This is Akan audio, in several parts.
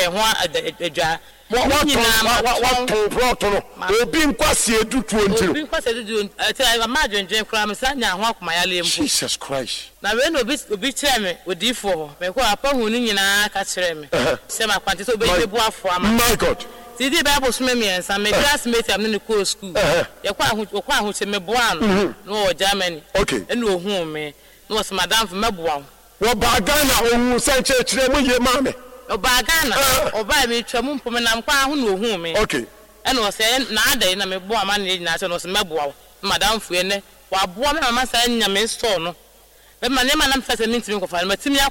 ye ho adwa what to obi nkwase edutu ntiro obi nkwase edutu ati ma adwenjen kura me sanya ho akomayale mpo Jesus Christ na we no obi kire me odifo ho me ko apa hu ni nyina ka kire me se ma kwante so obi bebu afo ama my God Did Bible swim me and some classmates am in the course school. You quite me boan no Germany. Okay. And no home me. No was Madame from Mebuan. What Bagana who sent church your mammy? O Bagana or buy me Chamum from an Ampa who know whom me. Okay. And was saying nada in a Mebuan man in National Mebuan. Madame Fuene, while Boam and Massa and Yamin Storno. But my name and I'm first a meeting of my Timia.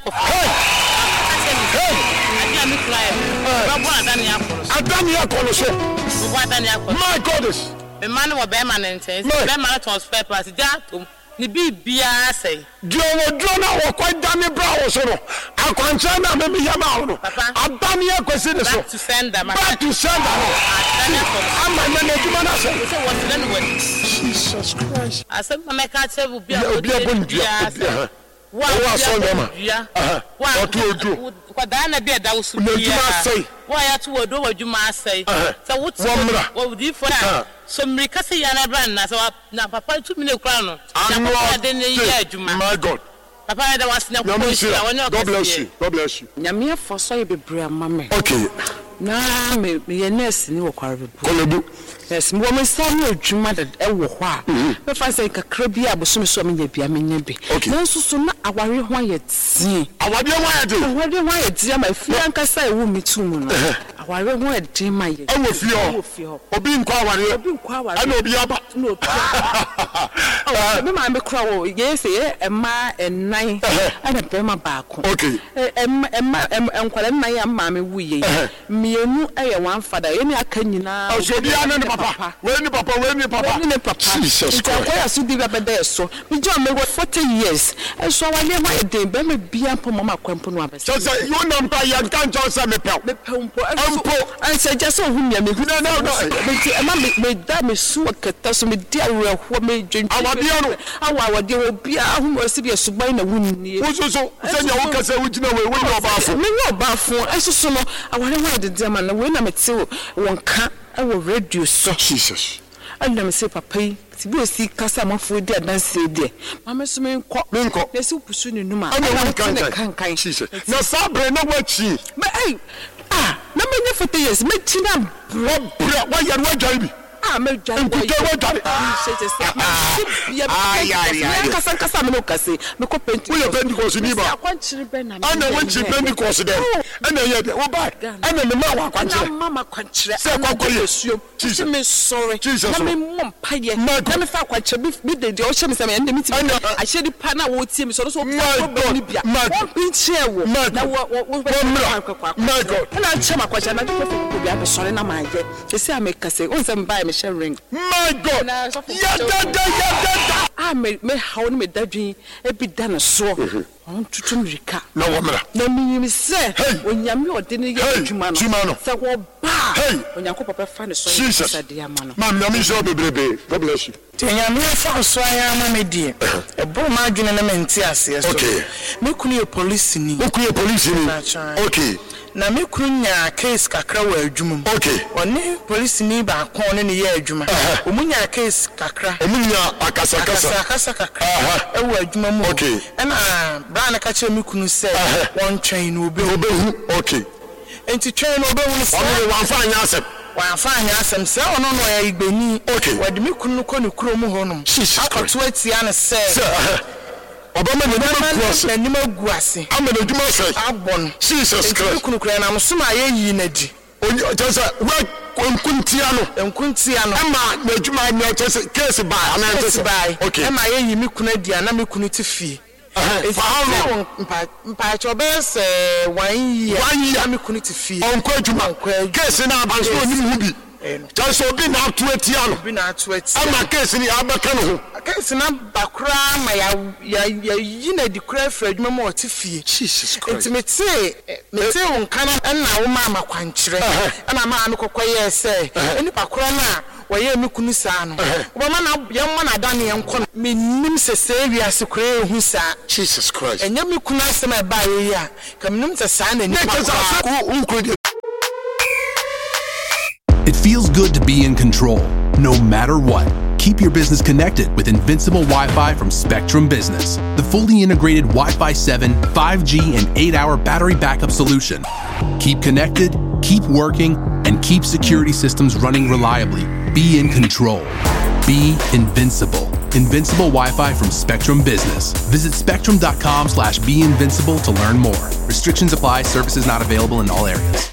My goddess. The man of Beman and says, Beman transfer pass that the BBA say. Drona or quite Danny Brown, so I can't maybe Yamano. I'm Dania question to send them. Back to send them. I'm my name. Jesus Christ. I said, my cat will be a what Dana be a douse? Why are two or do what you must say? So what's what would you for that? Some Ricassi and a brand as now, Papa 2 million crown. I'm not my God. Papa, there was no God bless you. God bless you. Yamia for so be bria mamma. Okay. Na me nurse ni wo kware bu. Kolebu. Yes, mo me sa no adwuma da e wo ho a. Me fa say kakra bi abosom so me nya bia me nya bi. Na nsusu na aware ho ayetie. Awade ho ayede. Awade ho ayetie ma fi ankasa e wo mitum no. Aware ho ede ma ye. E wo fi ho. Obi nkwa aware. Obi nkwa aware. Ana obi aba. Na obi aba. Me ma me kra wo ye se e ma enan. Ana be ma baako. Okay. Enkwale na ya ma me wuye. Mienu eye one father. Ye ni aka nyina. So bi ana ne papa. We ni papa. Jesus Christ. Kwa so di bebe so. Me jo me 40 years. E so wale ma e den be me bia mpo mama kwampo no abese. So say you know pa yan kan jo say me pe. Me pe mpo. I say just so hu me hu. No. Me da me su keta so me di awe ho me dwen. Awade no. Awade obi a hu mo se bi suban na wunni. So say nya wo kase wo gina we wo obafo. Me wo obafo. Eso so no aware ho de dia man na we na me te won ka awo radio so. Jesus. Ana me say papa yi ti bi osi kasa mafo di adanse de. Mama so me nko. Na si pusu ni numa. Ana kan. Jesus. Na sabre na wachi. Me na me nya 40 years me china bra wa ya wa jari bi. Me jari. Kasa me no kase. Me ko penti. We Pentecost ni ba. Akwanchire be na. Ana wanchi Pentecost de. Ana ye de. Wo ba. Ana me ma wa akwanchire. Mama akwanchire. Se kwakoye. Jesus. Me sorry. Jesus. Na me mom paye. Na me fa akwanchire bi de o hye me se me ende mi ti. A hye di pa na wo tie me so so ni bia. Wo pinche wo. Na wo my God. Na chema akwanchire na ko ko bia be sorry na ma ye. Se se amekase. O se mba me share ring. My God. Ya me how me dadwin e bi da na so. On tutum rika. Na wo mra. Na mi se onyame ode ne ye adwuma no. Se wo ba. Onyanko papa fa ne so ye de ama no. Mam nyame so bebrebe. God bless you. Nyame fa so aya ma me die. E bo ma adwene na menti ase so. Okay. Me kunu ye police ni. Okay. Na me kunu nya case kakra wa adwuma. Okay. One police ni ba kon ne ye adwuma. Omunya case kakra. Omunya akasa kakra. E wa adwuma mu. Okay. Na bra na ka che me kunu se won twen no obehu. Okay. Enti twen no obehu se. Ono wan fa anya asem. Wan fa anya asem se ono no ya igbeni. Okay. Wadi me kunu ko ne kuro mu honom. Akoto atia ne se. Obama ne cross na nima guase. Amana djuma sai. Abon. Jesus Christ. Kunu kura na msuma ayi na di. Onye tesa we nkuntia no. Ama na djuma na tesa case by ana tesa by. Okay. Ama ayi mi kunu dia na me kunu ti fie. For how long? Mpa chobes 1 year. Me kunu ti fie. Onko djuma. Case na abanso oni mu bi. Just obi na atuatia no. Obi na atuatia. Ama case ni abaka no ho. Case na bakura ma ya yina di kura fra adwuma ma oti fie. Jesus Christ. Mete won na wo ma makwankyere. Na ma me kokoye se. Eni bakura na waye me kunu saa no. Wo ma na ye mo na da ne enko. Me nim sese wiase kura ehu saa. Jesus Christ. Enya me kunu asema ba ye ya. Ka me nim sese saa na ni. It feels good to be in control, no matter what. Keep your business connected with Invincible Wi-Fi from Spectrum Business, the fully integrated Wi-Fi 7, 5G, and 8-hour battery backup solution. Keep connected, keep working, and keep security systems running reliably. Be in control. Be invincible. Invincible Wi-Fi from Spectrum Business. Visit spectrum.com/beinvincible to learn more. Restrictions apply. Services not available in all areas.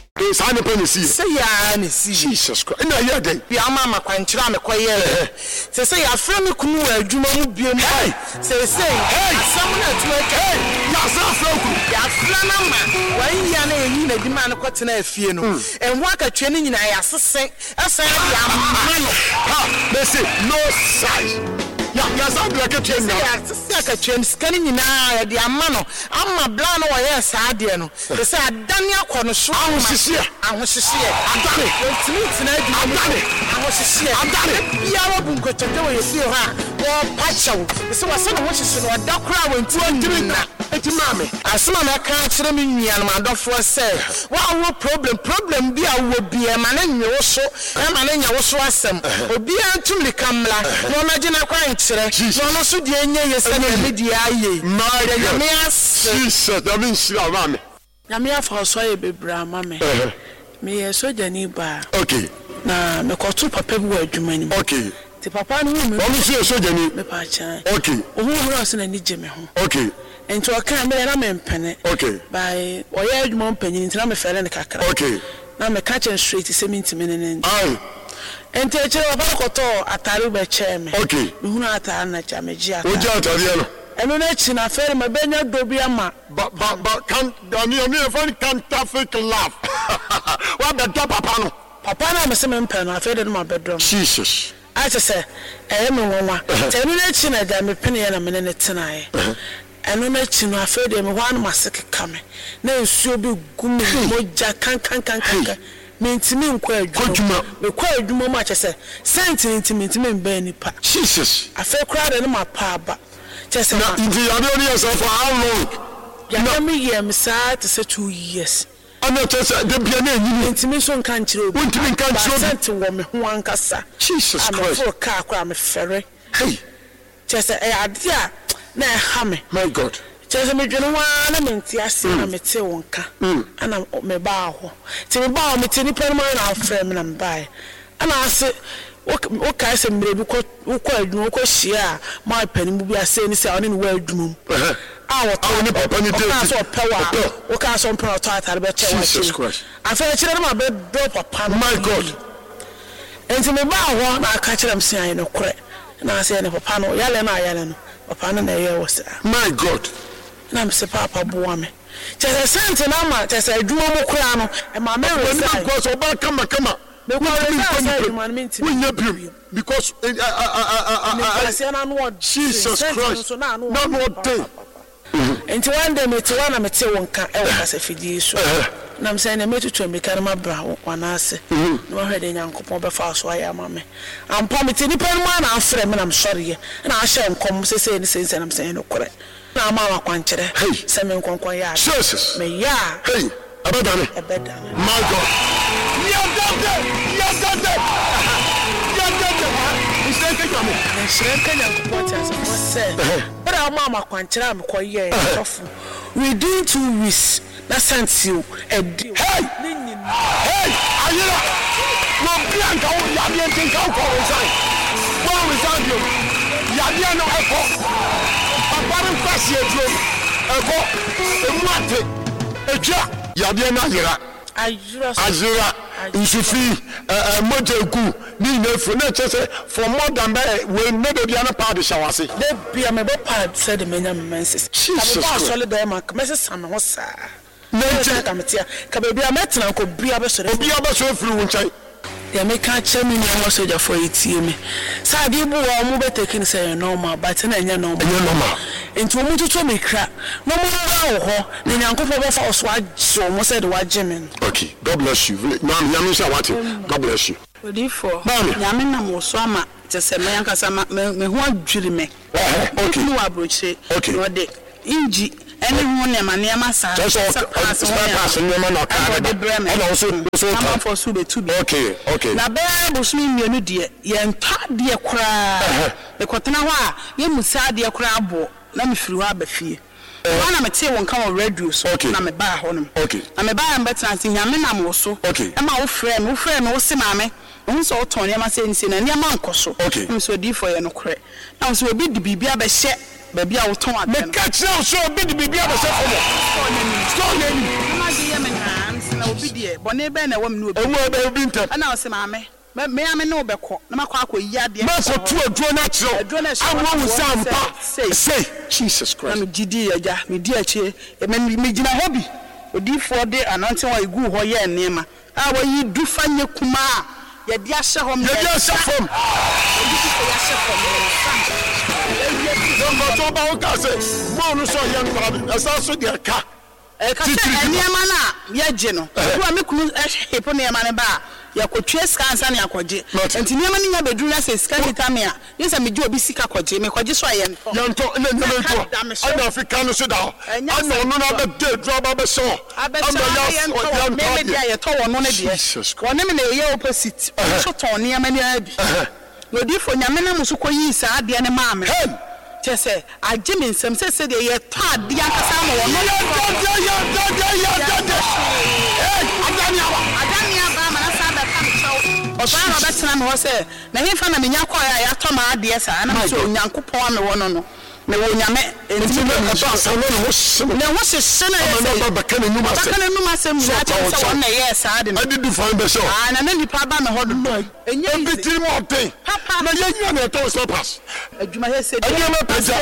Say ya ni see Jesus Christ. Na ya dey. Bi ama kwanchira me koye. Say ya frɛ me kunu adwuma mu biem. Say asam na tu eke. Ya sa frɛ ku. Ya frɛ na ma. Wan ya na eyi na di ma na kɔtena afie no. Enho akatwe ne nyina ya sese. Asa ya ama no. Ha, they say no size. Ya sa black chain na. Ya sa ka chain scan nyina ya di ama no. Ama bla no wa ya sa ade no. Say adane akɔ no so. Ahohyehyɛ adane tina adane ahohyehyɛ adane biara bu nkotode wo yesi ho a wo pachaw se wase no hohyehyɛ no adakora wantu antimi na etimame asema na ka kyerɛ me nuanom adɔfo sɛ wa wo problem bi a wo bia ma na nwe wo so ma na nya wo so asɛm obi antumli kamla no na gina kwa nkyerɛ no no so de enye yesi na me de aye ma ya me as Jesus da me nhyira ma me na me afa so ye bebra ma me me ye so jani ba okay na me ko to papa bi wa adwuma ni okay ti papa no me o so so jani me pa chan okay o hu ro so na ni je me ho okay enti o kan me na me mpene okay by o ye adwuma mpanyin enti na me fere ne kakra okay na me ka chen straight se me ntime ne ai enti e chere papa ko to atare be che me okay me hu na atare na cha me ji atare o ji atare no eno na chi na fere me benya dobi ama ba kan me fun can traffic laugh wa be do papa na me se me mpa no afede no ma bedrom Jesus I just say me wonwa eno na chi na da me pene ya na me ne tenae eno na chi na afede me ho ma se keka me na nsuo bi gumi moja kan me ntimi nkwa adwuma me kwa adwuma ma che se ntimi mba nipa Jesus afa kra de no ma pa aba just now you have been yourself for how long? Ya me year say to say 2 years. I know just the piano you intimation kan kire obi. Untimi kan kire obi. Sent wo me ho ankasa. Jesus Christ. I'm for car kwa me ferry. Hey. Just ade a na ha me. My God. Just me dwene wa na me nti ase na me te wonka. Ana me ba ho. Ti me ba me te ni pa na afre me na me ba. Ana ase okay say mre bi ko adwuma ko hia ma pani mu bi ase ni say oni ni wa adwuma wo ni papa ni dey so power o ka so mpra to atare be che wa chi afa kire na ma be do papa my God enti me ba ho na aka kire m se ayi no kore na ase ne papa no yale no papa no na ye wo sa my God na me se papa boa me che sente na ma che se adwuma mo kura no e ma me re say because oba kama because Jesus Christ no day enti one day me te wana me te wonka e wo kasa fidie so na me say na me tutu me kan ma bra wana ase no hwede nyankopon be fa so aya ma me ampa me te ni pan ma na afre me na me sori na ahye nkom sese ni sense na me say no kore na ma wa kwankyere se me nkonkon ya Jesus me ya hey abadane my God you got that within 2 weeks that sent you a deal. Hey ayira no bianca o ya bi entin ka ko resign you ya bi no eko papa nfasi edro eko emuate eja ya bi na ayira Azura Nsufi Mojeku ni nefu na chese for more than we no be na pa de shawase de bia me be pa said me nya menses Jesus Christ solid dem ma menses am ho sa na je kametia ka be bia metena ko bia be sore firi wo nchai ya me ka che me nya wo soja for etie me sa bi bu wo mu be taking say normal but na nya normal enti wo mututu me kra no mo ra ho na nyankopɔ be fa oso agye mo said wa gyemen okay God bless you ma'am nyame sha what God bless you odifo nyame na mo so ama te se me yankasa me ho adwiri me okay no abrochire no de inji any one nema sa pass nema na ka and also come for sube to be okay na be busumi mienu de ye nta de kura e kotena ho a ye musa de kura abo na me firi ho abafie wana me tie won kan radio so na me ba ho no na me ba am betra nti nyame na mo so e ma wo frɛ me wo se maame wo so ton ne ma se nsi na ne ma nkoso me so di for ye no kore na so obi di bibia be hye ba bia wo ton adem me catch now so obi di bibia be hye for mo ma di ye me na obi di e bone be na wo me no obi o be obi ntam ana wo se maame me ame no beko na makwa akoyi ade ma ko tu aduro na kiro awo sampa say Jesus Christ na me gidi ya me di achi me gina hobi odifo de anante wa igu ho ye nema a wa yi du fanye kuma ya di ahye ho me ya di ahye fom odifo ya ahye fom no to ba o ka say mo no so ye nkwa asa so de ka ka say nema na ya je no wa me kunu hepo nema ne ba ya kotwe skansa ne akoje enti nema ni nya beduru na se skanita me a yesa me ji obi sika koje me koje so ayen yanto ne ana Africa no so da ana no na be de drama be so ana ya me dia ye to wono ne de woni me na ye opposite so ton nema ni abi no di fo nyame na muso koyi sa ade ne maame tese agye me nsem se de ye to ade akasa ma wono adania ba ma na sa ba ka so oba betena me ho se na himfa na menya kwa ya to ma ade sa na so nyankopon me wono no me wo nyame enti me ba sa no ho se na ho se na ye ba ka na numa se mu na te se won na ye sa ade no ade du fan be so na nipa ba me ho do enye bitiri mo ten na ye nya na to so pass adwuma he se adwuma peja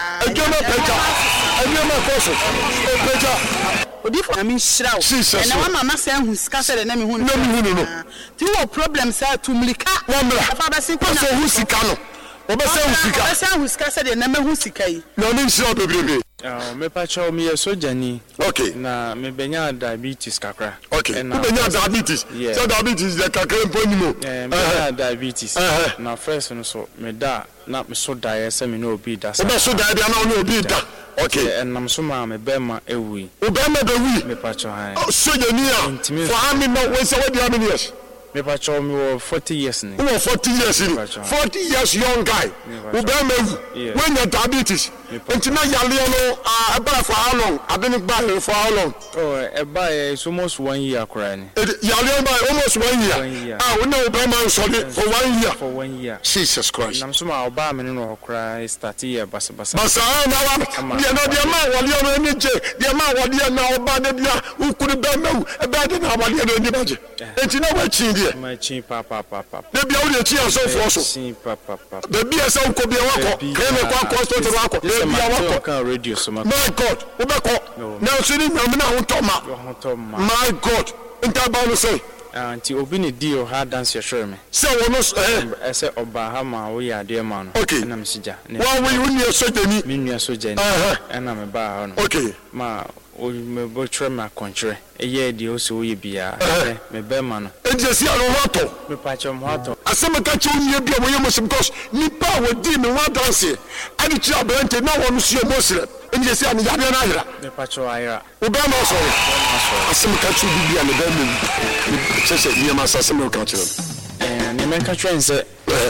koso peja odifo na mi shirawo na wa mama se hu sika se de na mi hu no ti wo problem sa tumlika wa mra afa ba sin ko na hu sika no obese hu sika se de na me hu sika yi na ni shirawo bebrebe me pa chawo mi yeso jani okay na me benya diabetes kakra okay na benya diabetes so diabetes de kakra mponimo me benya diabetes na first no so me da na me so da ye se me no obi da so be so da na no obi da okay and nam so ma me be ma ewi o be ma be wi me pa chawo han so jani a for how many we say what how many years me pa chawo me 40 years ni 40 years ni 40 years young guy o be ma when your diabetes until yale no about for how long I've been back for how long it's almost 1 year cry ni yale by almost 1 year we know be man so for 1 year Jesus Christ nam so ma oba me no cry start year basa na wa dia ma wale no ni je dia ma wale na oba de dia ukuru be ma e be de na wale no ni baje enti na wa chi dia ma chi papa de bia wo de chi aso fo so chi papa de bia sa ko bia wako kreme kwa hospital wako de bia wako radio so my God ubeko na so ni nyame na ho toma my God nta ba no say anti obi ne di o ha dance your show me say wono say oba ha ma wo ya de ma no na me sija wa we uni sojani me nua sojani na me ba ha no okay ma o me bo tre ma kontre eye di o so ye bia me be ma no ejesi alo wato me pa chom wato asema ka chi uni bia wo ye mo because nipa wo di me wa dance ani chi abrante na wo no so muslim ejesi ani ya bia na ahira me pa cho ahira o be ma so asema ka chi bibia me be me chese ni ma sa asema ka chi ni men ka twense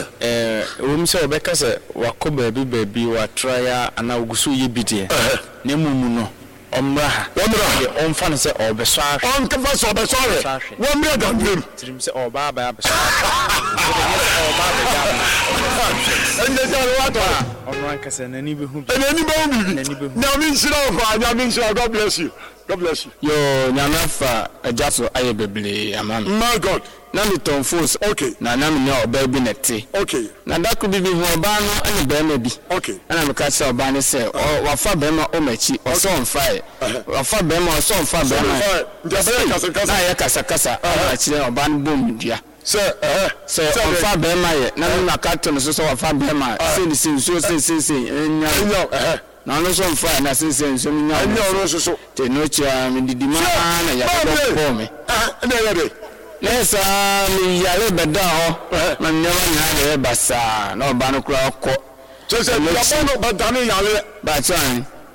wo mi se obeka se wakoba baabi wa traya ana ogusu ye bidie na mumu no omra on se obeso ahwe on ka fa so obeso ahwe wo mra da ndem trim se oba ba abeso ende ja wato on ranka se nani be hu na mi nsira ofa anya mi nsira God bless you yo nyamafa ajaso aye beble amam my God na mi ton force okay na mi nya oba bi nete okay na da ko bi hu oba no ene be ma bi okay ana me ka se oba ne se wa fa be ma o machi o so on fire wa fa be ma o so on fa be ma na ya kasa na chire oba no bom dua se on fa be ma ye na na ka to no so wa fa be ma se nya na no so mfa na sense nso nya oro so te no chia me didima na ya ko me na ya de nesa mi yale beda ho na nyewa nya le basa na oba no kura ko so se ya bono badani yale ba chan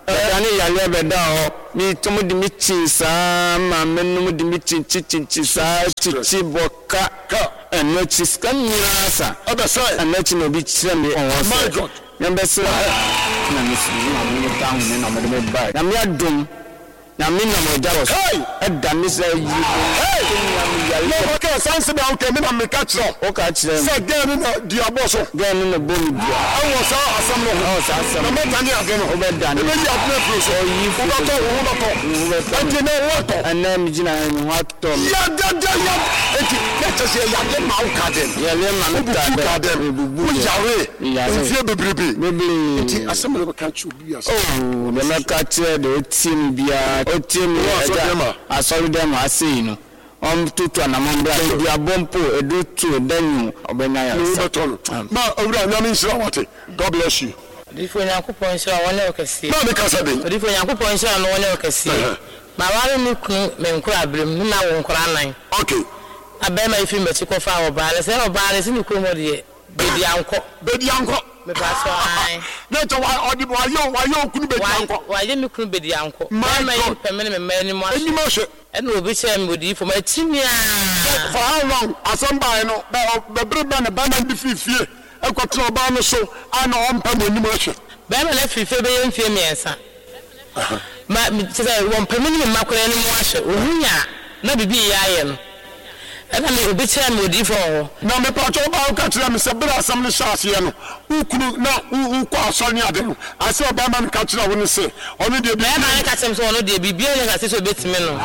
Ani yale beda ho mi tomo di mi chinsa ma menum di mi chinsa chichi boka eno chiska nyasa Abasa eno chi no bi chire mi on wose my God nyambese na mi si na mi down ni na me buy na mi adum na mi na mo jaros da mi say yi no okay sense be okay me na me catch o ka chire say girl na di aboso girl na boni dia awo sa asam no sa asam na me tani age no o be da ni be di apne pro so yi fu to enti na wato ana mi jina ni wato ya enti let's say ya get ma ka dem ya le ma mi ka dem bu yare enti bebrebe enti asam no ka chu bi asam oh the me catch the team bia o team asori dem asei no tutu anamambra bia bompo edutu edanyu obenya ya ma owura nyame nsira wate God bless you Difo Nyankopon nsira wone okasi ma me kasa be Difo Nyankopon nsira no wone okasi ma ware mi kunu me nkura abrem ni na wo nkura nan okay abema ifi mechi ko fa obaale se obaale si ni ko mo de bedi anko me paso ai na to wa odi wa yo kunu bedi anko wa ye mi kunu bedi anko ma yi pemene me mani mo eni mo hwe eno obi che me odi fo ma timia for how long asamba no be breba na ba na di fifie ekotro ba no so ana on pa mo ni mo hwe ba ma na fifie be ye mfie miensa ma ti say won pemene me makore ni mo ahwe ohunya na bibi ya ye no ena me obi che me odi fo na me pa to ba ka tira me se bra asam ne shaase ye no ukunu na ukọ aso ni ade no ase oba man ka tira wo ne se ono de bi ma ka tem so ono de bibi ne ka se so betime no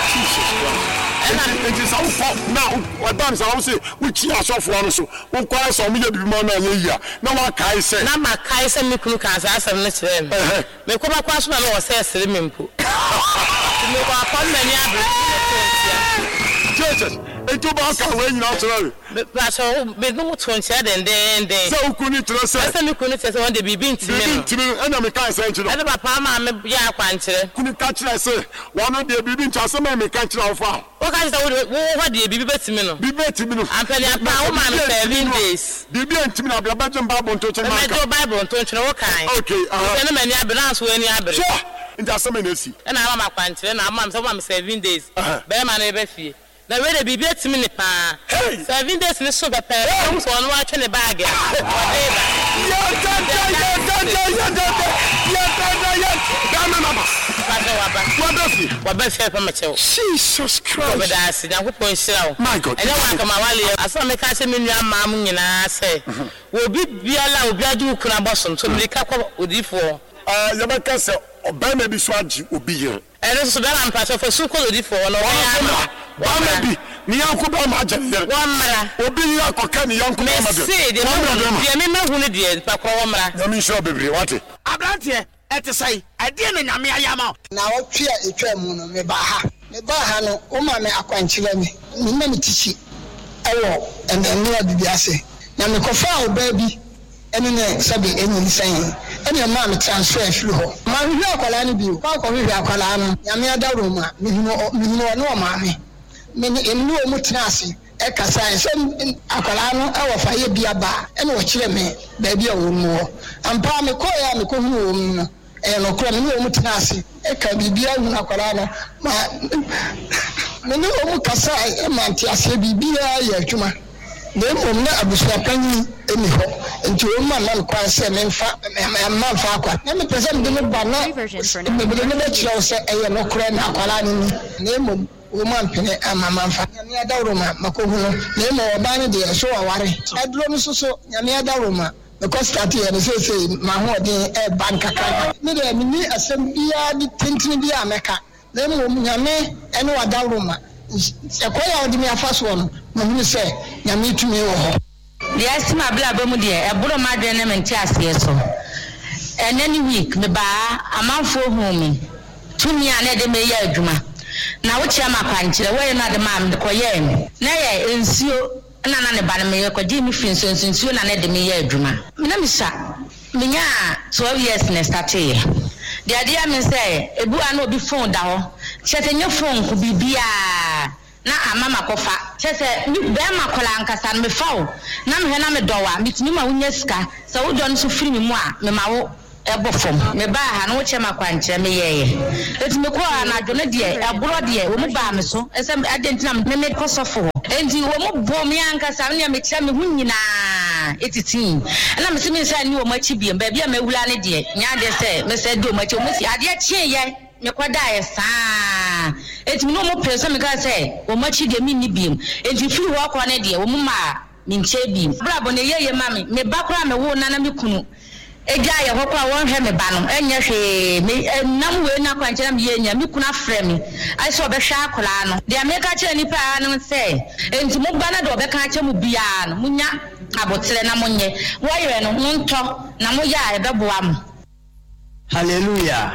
ena enti sa ukọ na oba sa wo se uchi asofo no so ukọ aso me ye bibi ma na ye yia na wa kai se na ma kai se me kunu ka asam ne kire me ko ba kwa so na wo se sere me mpo me ko akon na ni abre Jesus eto ba ka we nyina toro ba so be no to ntia den se ukuni toro se se me kunu se won de bibi ntime no ena me kai se nchiro ena papa ma me ya kwankire kuni ka kire se wono de bibi ntia se me ka kire wo fa o ka se wo de bibi betime no bibi betime no ampeli apa wo ma me 7 days bibi ntime na bia ba jem Bible nto chen ma ka Bible nto chen wo kan okay ena me ni abena so ani abere ntia se me na si ena ama kwankire na ama me 7 days be ma na ebe fie na we de bibi etimi ni pa 7 days ni so bepe so no wa twe ne bag ya Jesus Christ my God ene wa kama wale asa me ka se me nua ma am nyina se obi biala obi adu kuna boso so me ka kwa odifo ya be ka se obama bi so agi obi yer ene so bela mpacho fa su ko odifo no wa bi ni yanko ba ma agere wa mara obi ya koka ni yanko ba ma de de me hu ne de pa kwa wa mara na mi sho bebre wate abrante etesai ade ne nyame ayama na wotwe etwa mu no me ba ha no o ma me akwankyere me na me tichi ewo enenwa bibi ase na me kofa oba bi ene ne sabe enyi nsan ene ma me transfer firi ho ma hwe akwala ne bi kwa kwa hwe akwala no nyame adaro ma me hino no ma me enu o mutina ase e kasa se akwala no e wo fa ye bia ba ene wo kire me ba bia wo mu ampa me ko ya me ko hu wo mu no e no kro me o mutina ase e ka bibia hu akwala no ma me o mu kasa e ma nti ase bibia ya adwuma na mom na abusua panyi eni ho nti o ma man kwa se me mfa ma fa akwa na me pese me de ba na me de ne kire o se e no kro na akwala ni na mom o man pene amama mfa nyame adawro ma makohuno na mo oba ne de so waware aduro no so nyame adawro ma because start here say ma ho odin e bank kaka me de mi asem bia di tintin bia ameka na mo nyame ene wadawro ma e ko ya odi mi afaso no ma hu se nyame tumi wo ho the estima bla ba mu de e buro ma de na menti ase so and any week me ba amanfo hu mi tumi ane de me ya adwuma na wo chia makwankyere we na de mam de koye na ye ensio na ne ba me ye kwaji mi fi ensio na ne de me ye adwuma na mi sa minya 12 years na start here de adia me say ebu an obi phone da ho chetenye phone ko bibia na amama kofa chese ni be makola ankasa me fawo na me na me dowa mitumi ma wunya sika sa wo don so firi mi mu a me ma wo ebofom me ba ha no che makwankyere me yeye eti me ko na adwone de aburo de wo mu ba me so esem adentina me kosofo enti wo mu bo me ankasa me me kira me hunyina etitin na me simi nsa ni wo machi biem ba bia me wula ne de nya de se me se do machi wo si ade chie ye me kwada ye saa eti no mo pese me ka se wo machi de mi ni biem enti fi wo akwa ne de wo mu ma minche biem brabo ne yeye mami me bakura me wo na me kunu eja ye hokwa won hwe me ba no enye hwe me nam we na kwankyere me yenya me kuna frɛ me ai so be hwa akola no de ameka kire nipa no se enti mo gba na de obeka kye mu bia no munya abotere na monye wo yere no nto na mo ya ebeboa mo hallelujah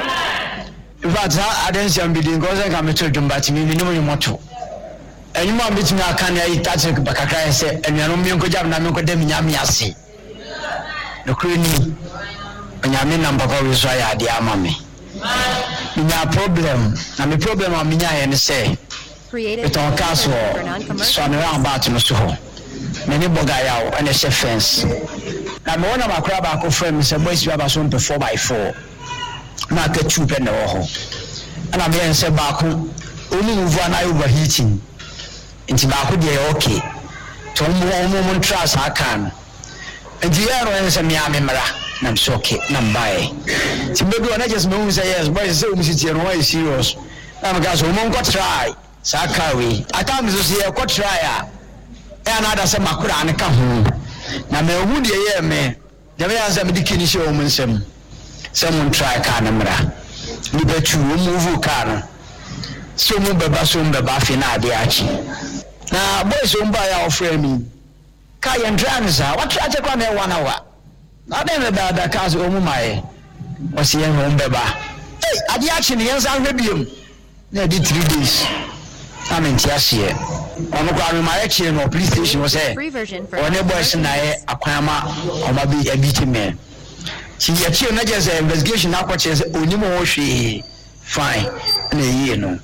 ifaza adensi ambidi ngoze ka meto dwumbati mi no mo moto enyuma bitimi aka na yi tache bakaka se enuano mi nkoja na mi nkoda mi nyame ase no kreni nyame namba kwa wiso ya ade ama me nya problem na me problem am nya ye ne se eton kaso so na ran ba to no so ho me ne boga yawo ene she fence na me wona makura ba ko frame se boys ba so mpe 4x4 na ka chupe na wo ho ana me en se ba ko oni move na overheating nti ba ko de okay to mo trust akan nti yaro en se miame mra na msoke na mbae timbedo na just me say yes boys say we sit here no is serious na me gas mo nko try sakawe aka me so say ko try a na ada se makura ne ka ho na me hu de ye me de me answer me dikini she o munsem se mo try ka na mra ni betu o move ka no so mo beba fi na ade achi na boys o mba ya ofre mi ka ye ndranza what ache kwa me 1 hour na dem da ka so mu mai o se ye no mbeba ade achi ne yensa hwebiem na di 3 days amen tiasie ono kwa me mai achi no police station was say one boys na ye akwama o ma bi abiti me ti ye chi na just investigation na kwa che onimo wo hwe fine na ye no